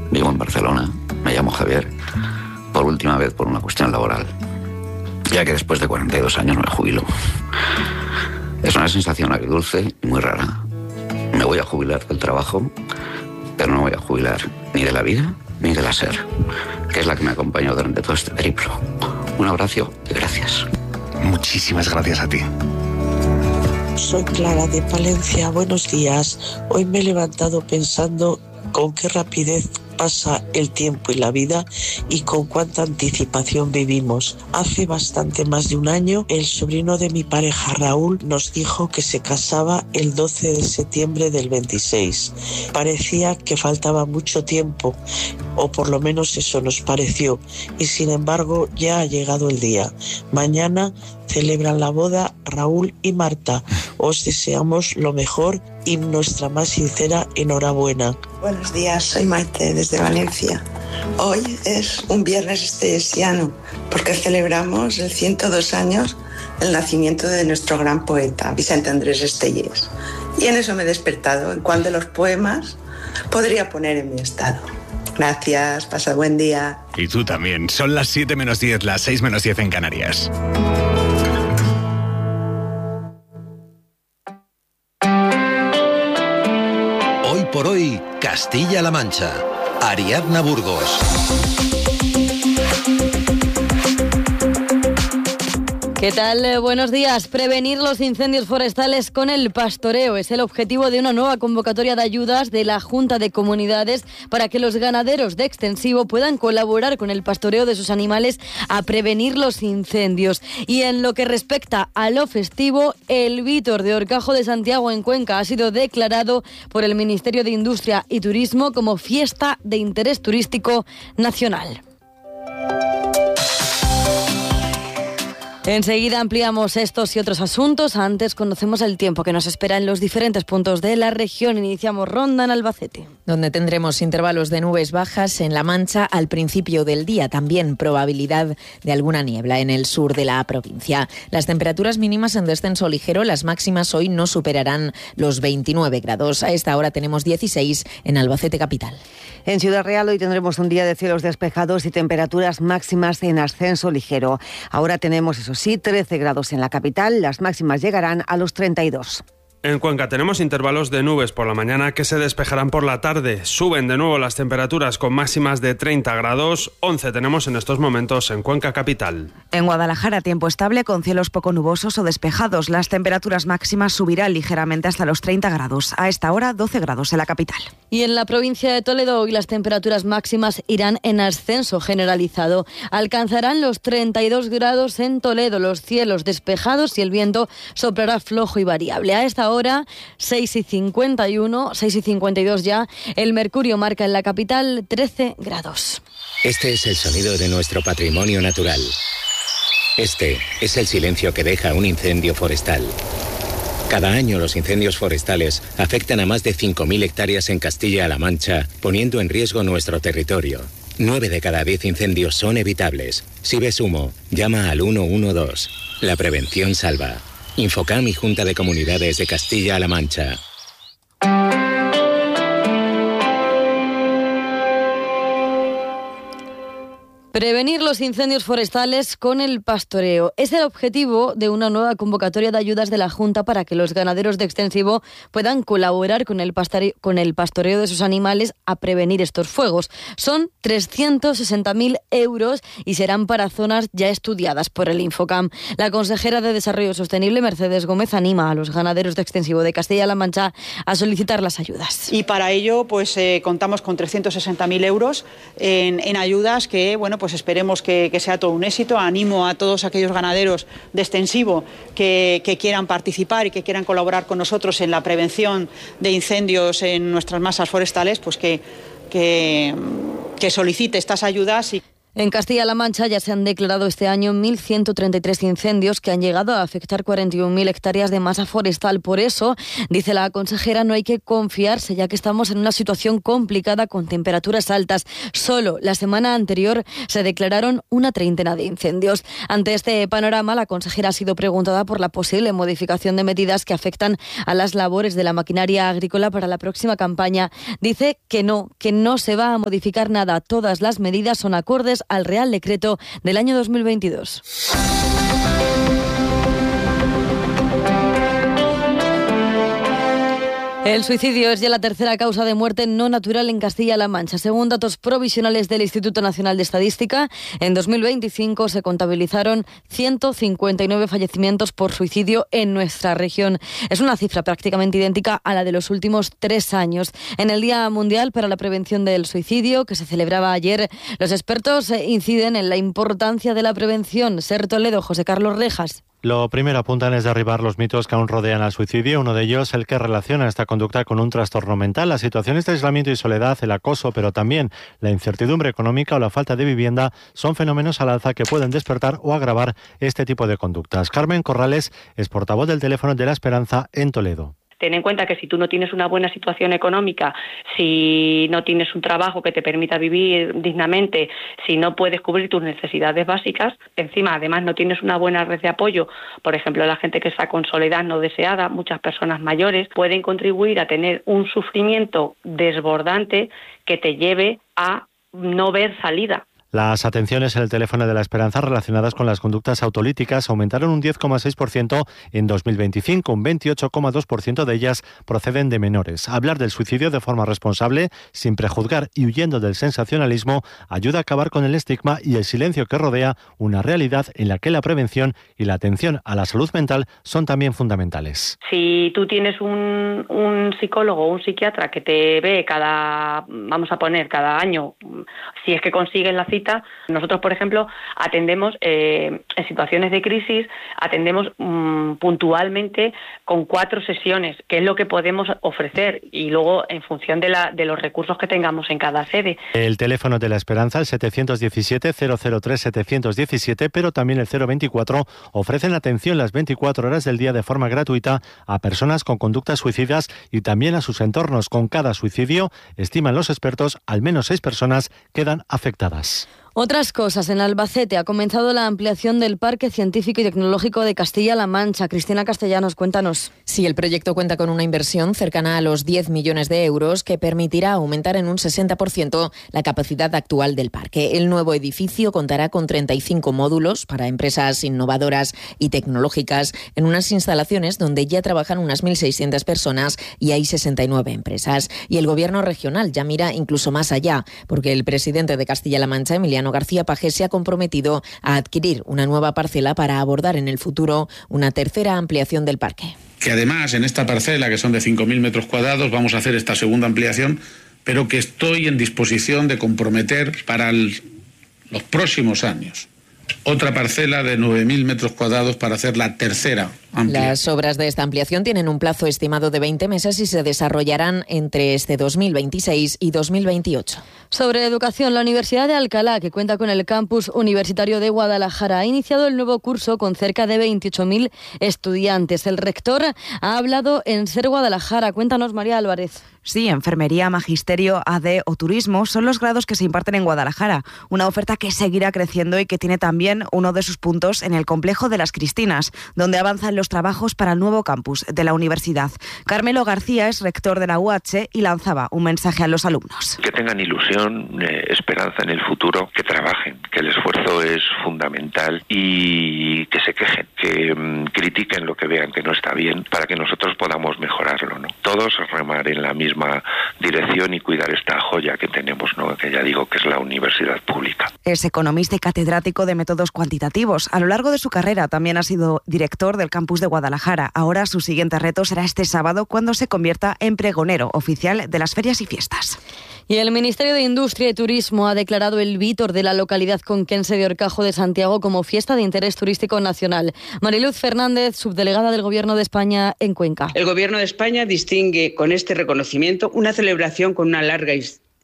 vivo en Barcelona, me llamo Javier, por última vez por una cuestión laboral, ya que después de 42 años me jubilo. Es una sensación agridulce y muy rara. Me voy a jubilar del trabajo, pero no me voy a jubilar ni de la vida ni de la SER, que es la que me acompañó durante todo este periplo. Un abrazo y gracias. Muchísimas gracias a ti. Soy Clara de Palencia, buenos días. Hoy me he levantado pensando con qué rapidez pasa el tiempo y la vida y con cuánta anticipación vivimos. Hace bastante más de un año, el sobrino de mi pareja Raúl nos dijo que se casaba el 12 de septiembre del 26. Parecía que faltaba mucho tiempo, o por lo menos eso nos pareció, y sin embargo ya ha llegado el día. Mañana celebran la boda Raúl y Marta. Os deseamos lo mejor y nuestra más sincera enhorabuena. Buenos días, soy Maite desde Valencia. Hoy es un viernes estellesiano porque celebramos el 102 años del nacimiento de nuestro gran poeta, Vicente Andrés Estellés. Y en eso me he despertado, en cuál de los poemas podría poner en mi estado. Gracias, pasa buen día. Y tú también. Son las 7 menos 10, las 6 menos 10 en Canarias. Hoy por hoy, Castilla-La Mancha. Ariadna Burgos. ¿Qué tal? Buenos días. Prevenir los incendios forestales con el pastoreo es el objetivo de una nueva convocatoria de ayudas de la Junta de Comunidades para que los ganaderos de extensivo puedan colaborar con el pastoreo de sus animales a prevenir los incendios. Y en lo que respecta a lo festivo, el Vítor de Horcajo de Santiago en Cuenca ha sido declarado por el Ministerio de Industria y Turismo como fiesta de interés turístico nacional. Enseguida ampliamos estos y otros asuntos. Antes conocemos el tiempo que nos espera en los diferentes puntos de la región. Iniciamos ronda en Albacete, donde tendremos intervalos de nubes bajas en La Mancha al principio del día. También probabilidad de alguna niebla en el sur de la provincia. Las temperaturas mínimas en descenso ligero. Las máximas hoy no superarán los 29 grados. A esta hora tenemos 16 en Albacete capital. En Ciudad Real hoy tendremos un día de cielos despejados y temperaturas máximas en ascenso ligero. Ahora tenemos, eso sí, 13 grados en la capital. Las máximas llegarán a los 32. En Cuenca tenemos intervalos de nubes por la mañana que se despejarán por la tarde. Suben de nuevo las temperaturas con máximas de 30 grados. 11 tenemos en estos momentos en Cuenca capital. En Guadalajara tiempo estable con cielos poco nubosos o despejados. Las temperaturas máximas subirán ligeramente hasta los 30 grados. A esta hora 12 grados en la capital. Y en la provincia de Toledo hoy las temperaturas máximas irán en ascenso generalizado. Alcanzarán los 32 grados en Toledo, los cielos despejados y el viento soplará flojo y variable. A esta hora 6:51, 6:52 ya, el mercurio marca en la capital 13 grados. Este es el sonido de nuestro patrimonio natural. Este es el silencio que deja un incendio forestal. Cada año los incendios forestales afectan a más de 5.000 hectáreas en Castilla-La Mancha, poniendo en riesgo nuestro territorio. 9 de cada 10 incendios son evitables. Si ves humo, llama al 112. La prevención salva. Infocam y Junta de Comunidades de Castilla-La Mancha. Prevenir los incendios forestales con el pastoreo es el objetivo de una nueva convocatoria de ayudas de la Junta para que los ganaderos de extensivo puedan colaborar con el pastoreo de sus animales a prevenir estos fuegos. Son 360.000 euros y serán para zonas ya estudiadas por el Infocam. La consejera de Desarrollo Sostenible, Mercedes Gómez, anima a los ganaderos de extensivo de Castilla-La Mancha a solicitar las ayudas. Y para ello pues contamos con 360.000 euros en ayudas que, bueno, pues esperemos que sea todo un éxito. Animo a todos aquellos ganaderos de extensivo que quieran participar y que quieran colaborar con nosotros en la prevención de incendios en nuestras masas forestales, pues que solicite estas ayudas. En Castilla-La Mancha ya se han declarado este año 1.133 incendios que han llegado a afectar 41.000 hectáreas de masa forestal. Por eso, dice la consejera, no hay que confiarse, ya que estamos en una situación complicada con temperaturas altas. Solo la semana anterior se declararon una treintena de incendios. Ante este panorama, la consejera ha sido preguntada por la posible modificación de medidas que afectan a las labores de la maquinaria agrícola para la próxima campaña. Dice que no se va a modificar nada. Todas las medidas son acordes al Real Decreto del año 2022. El suicidio es ya la tercera causa de muerte no natural en Castilla-La Mancha. Según datos provisionales del Instituto Nacional de Estadística, en 2025 se contabilizaron 159 fallecimientos por suicidio en nuestra región. Es una cifra prácticamente idéntica a la de los últimos 3 años. En el Día Mundial para la Prevención del Suicidio, que se celebraba ayer, los expertos inciden en la importancia de la prevención. Ser Toledo, José Carlos Rejas. Lo primero apuntan es derribar los mitos que aún rodean al suicidio. Uno de ellos, el que relaciona esta conducta con un trastorno mental. Las situaciones de aislamiento y soledad, el acoso, pero también la incertidumbre económica o la falta de vivienda son fenómenos al alza que pueden despertar o agravar este tipo de conductas. Carmen Corrales es portavoz del Teléfono de la Esperanza en Toledo. Ten en cuenta que si tú no tienes una buena situación económica, si no tienes un trabajo que te permita vivir dignamente, si no puedes cubrir tus necesidades básicas, encima además no tienes una buena red de apoyo, por ejemplo la gente que está con soledad no deseada, muchas personas mayores, pueden contribuir a tener un sufrimiento desbordante que te lleve a no ver salida. Las atenciones en el Teléfono de la Esperanza relacionadas con las conductas autolíticas aumentaron un 10,6% en 2025, un 28,2% de ellas proceden de menores. Hablar del suicidio de forma responsable, sin prejuzgar y huyendo del sensacionalismo, ayuda a acabar con el estigma y el silencio que rodea una realidad en la que la prevención y la atención a la salud mental son también fundamentales. Si tú tienes un psicólogo o un psiquiatra que te ve cada año, si es que consigues la cita, nosotros, por ejemplo, atendemos en situaciones de crisis, atendemos puntualmente con 4 sesiones, que es lo que podemos ofrecer, y luego en función de los recursos que tengamos en cada sede. El Teléfono de la Esperanza, el 717-003-717, pero también el 024, ofrecen atención las 24 horas del día de forma gratuita a personas con conductas suicidas y también a sus entornos. Con cada suicidio, estiman los expertos, al menos 6 personas quedan afectadas. Otras cosas. En Albacete ha comenzado la ampliación del Parque Científico y Tecnológico de Castilla-La Mancha. Cristina Castellanos, cuéntanos. Sí, el proyecto cuenta con una inversión cercana a los 10 millones de euros que permitirá aumentar en un 60% la capacidad actual del parque. El nuevo edificio contará con 35 módulos para empresas innovadoras y tecnológicas en unas instalaciones donde ya trabajan unas 1.600 personas y hay 69 empresas. Y el Gobierno regional ya mira incluso más allá, porque el presidente de Castilla-La Mancha, Emiliano García Pagés, se ha comprometido a adquirir una nueva parcela para abordar en el futuro una tercera ampliación del parque. Que además en esta parcela, que son de 5.000 metros cuadrados, vamos a hacer esta segunda ampliación, pero que estoy en disposición de comprometer para los próximos años otra parcela de 9.000 metros cuadrados para hacer la tercera ampliación. Las obras de esta ampliación tienen un plazo estimado de 20 meses y se desarrollarán entre este 2026 y 2028. Sobre educación, la Universidad de Alcalá, que cuenta con el campus universitario de Guadalajara, ha iniciado el nuevo curso con cerca de 28.000 estudiantes. El rector ha hablado en Ser Guadalajara. Cuéntanos, María Álvarez. Sí, enfermería, magisterio, AD o turismo son los grados que se imparten en Guadalajara. Una oferta que seguirá creciendo y que tiene también uno de sus puntos en el complejo de las Cristinas, donde avanzan los trabajos para el nuevo campus de la universidad. Carmelo García es rector de la UH y lanzaba un mensaje a los alumnos. Que tengan ilusión, esperanza en el futuro, que trabajen, que el esfuerzo es fundamental y que se quejen, que critiquen lo que vean que no está bien para que nosotros podamos mejorarlo, ¿no? Todos remar en la misma dirección y cuidar esta joya que tenemos, ¿no? Que ya digo que es la universidad pública. Es economista y catedrático de métodos cuantitativos. A lo largo de su carrera también ha sido director del campus de Guadalajara. Ahora su siguiente reto será este sábado, cuando se convierta en pregonero oficial de las ferias y fiestas. Y el Ministerio de Industria y Turismo ha declarado el Vítor de la localidad conquense de Horcajo de Santiago como fiesta de interés turístico nacional. Mariluz Fernández, subdelegada del Gobierno de España en Cuenca. El Gobierno de España distingue con este reconocimiento una celebración con una larga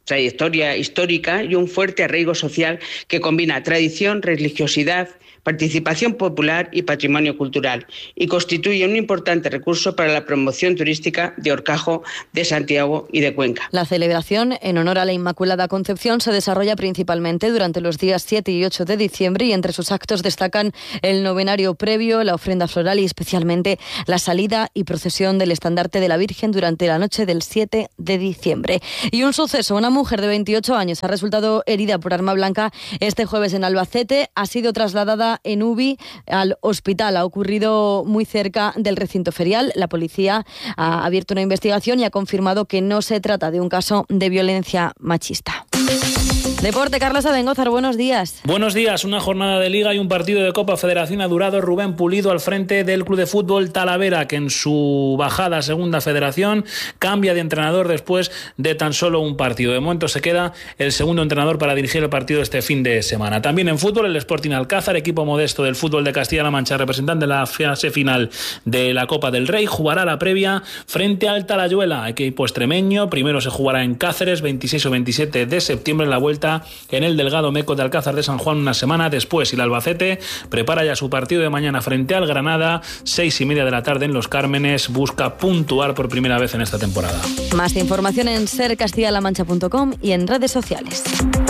trayectoria histórica y un fuerte arraigo social que combina tradición, religiosidad, participación popular y patrimonio cultural, y constituye un importante recurso para la promoción turística de Horcajo, de Santiago y de Cuenca. La celebración en honor a la Inmaculada Concepción se desarrolla principalmente durante los días 7 y 8 de diciembre y entre sus actos destacan el novenario previo, la ofrenda floral y especialmente la salida y procesión del estandarte de la Virgen durante la noche del 7 de diciembre. Y un suceso, una mujer de 28 años ha resultado herida por arma blanca este jueves en Albacete, ha sido trasladada en UBI al hospital. Ha ocurrido muy cerca del recinto ferial. La policía ha abierto una investigación y ha confirmado que no se trata de un caso de violencia machista. Deporte, Carlos Abengózar, buenos días. Buenos días. Una jornada de Liga y un partido de Copa Federación ha durado Rubén Pulido al frente del Club de Fútbol Talavera, que en su bajada a Segunda Federación cambia de entrenador después de tan solo un partido. De momento se queda el segundo entrenador para dirigir el partido este fin de semana. También en fútbol, el Sporting Alcázar, equipo modesto del fútbol de Castilla-La Mancha, representante de la fase final de la Copa del Rey, jugará la previa frente al Talayuela, equipo extremeño. Primero se jugará en Cáceres, 26 o 27 de septiembre, la vuelta en el Delgado Meco de Alcázar de San Juan una semana después. Y el Albacete prepara ya su partido de mañana frente al Granada, 6:30 de la tarde en Los Cármenes. Busca puntuar por primera vez en esta temporada. Más información en sercastillalamancha.com y en redes sociales.